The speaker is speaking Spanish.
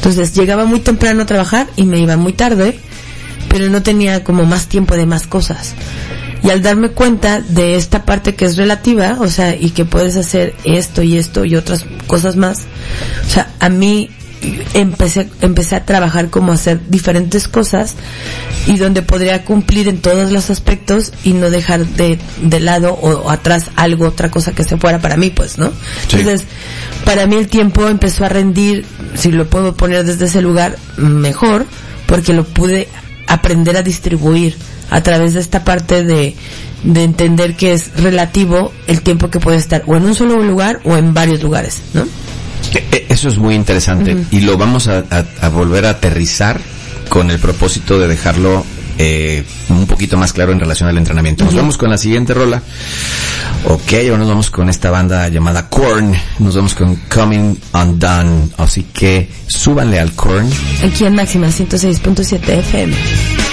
Entonces llegaba muy temprano a trabajar y me iba muy tarde, pero no tenía como más tiempo de más cosas. Y al darme cuenta de esta parte que es relativa, o sea, y que puedes hacer esto y otras cosas más, o sea, a mí empecé a trabajar como hacer diferentes cosas y donde podría cumplir en todos los aspectos y no dejar de lado o atrás otra cosa que se fuera para mí, pues, ¿no? Sí. Entonces, para mí el tiempo empezó a rendir, si lo puedo poner desde ese lugar, mejor, porque lo pude aprender a distribuir a través de esta parte de entender que es relativo el tiempo que puede estar o en un solo lugar o en varios lugares, ¿no? Eso es muy interesante. Y lo vamos a volver a aterrizar con el propósito de dejarlo un poquito más claro en relación al entrenamiento. Nos vamos con la siguiente rola. Ok, ahora nos vamos con esta banda llamada Korn. Nos vamos con Coming Undone. Así que súbanle al Korn. Aquí en Máxima 106.7 FM.